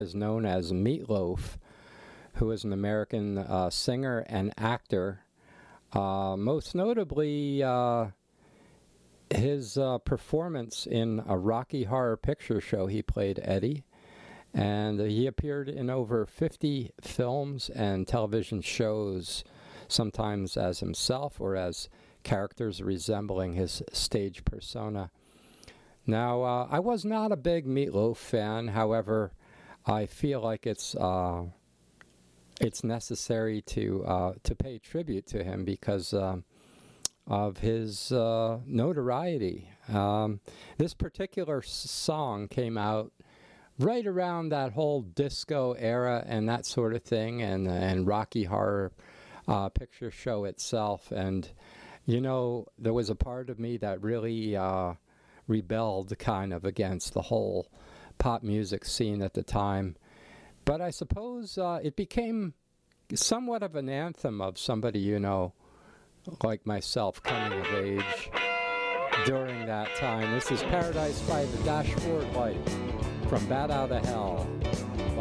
is known as Meatloaf, who is an American singer and actor. Most notably, his performance in a Rocky Horror Picture Show, he played Eddie. And he appeared in over 50 films and television shows, sometimes as himself or as characters resembling his stage persona. Now, I was not a big Meatloaf fan. However, I feel like it's necessary to pay tribute to him because of his notoriety. This particular song came out right around that whole disco era and that sort of thing, and Rocky Horror Picture Show itself. And, you know, there was a part of me that really rebelled kind of against the whole pop music scene at the time. But I suppose it became somewhat of an anthem of somebody, you know, like myself, coming of age during that time. This is Paradise by the Dashboard Light from Bat Out of Hell.